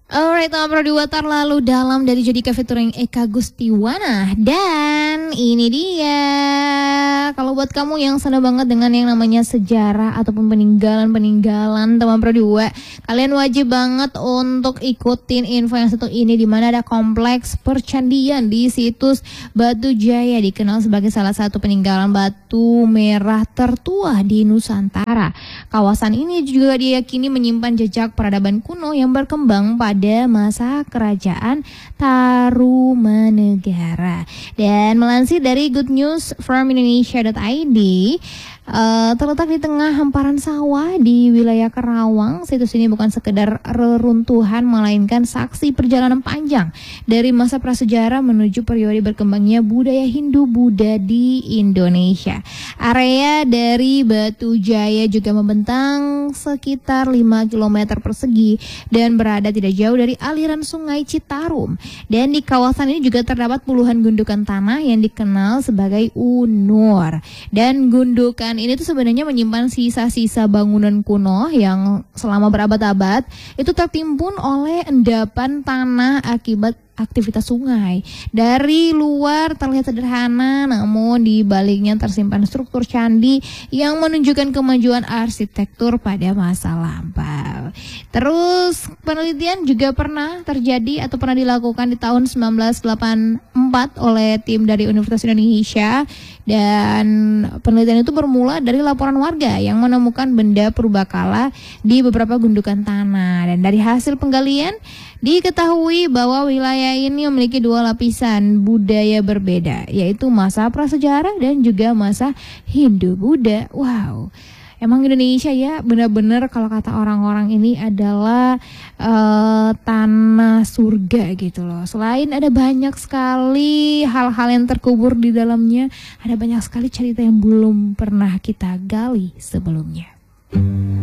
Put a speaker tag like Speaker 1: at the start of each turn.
Speaker 1: Alright, nomor 2 terlalu dalam dari Judika featuring Eka Gustiwana. Dan ini dia, kalau buat kamu yang senang banget dengan yang namanya sejarah ataupun peninggalan teman Pro 2, kalian wajib banget untuk ikutin info yang satu ini, di mana ada kompleks percandian di situs Batu Jaya, dikenal sebagai salah satu peninggalan batu merah tertua di Nusantara. Kawasan ini juga diyakini menyimpan jejak peradaban kuno yang berkembang pada masa kerajaan Tarumanegara. Dan melansir dari goodnewsfromindonesia.id, terletak di tengah hamparan sawah di wilayah Kerawang, situs ini bukan sekedar reruntuhan melainkan saksi perjalanan panjang dari masa prasejarah menuju periode berkembangnya budaya Hindu-Buddha di Indonesia. Area dari Batu Jaya juga membentang sekitar 5 km persegi dan berada tidak jauh dari aliran sungai Citarum. Dan di kawasan ini juga terdapat puluhan gundukan tanah yang dikenal sebagai Unur. Dan gundukan ini tuh sebenarnya menyimpan sisa-sisa bangunan kuno yang selama berabad-abad itu tertimbun oleh endapan tanah akibat aktivitas sungai. Dari luar terlihat sederhana, namun di baliknya tersimpan struktur candi yang menunjukkan kemajuan arsitektur pada masa lampau. Terus penelitian juga pernah terjadi atau pernah dilakukan di tahun 1984 oleh tim dari Universitas Indonesia, dan penelitian itu bermula dari laporan warga yang menemukan benda purbakala di beberapa gundukan tanah. Dan dari hasil penggalian diketahui bahwa wilayah ini memiliki dua lapisan budaya berbeda, yaitu masa prasejarah dan juga masa Hindu-Buddha. Wow, emang Indonesia ya benar-benar kalau kata orang-orang ini adalah tanah surga gitu loh. Selain ada banyak sekali hal-hal yang terkubur di dalamnya, ada banyak sekali cerita yang belum pernah kita gali sebelumnya.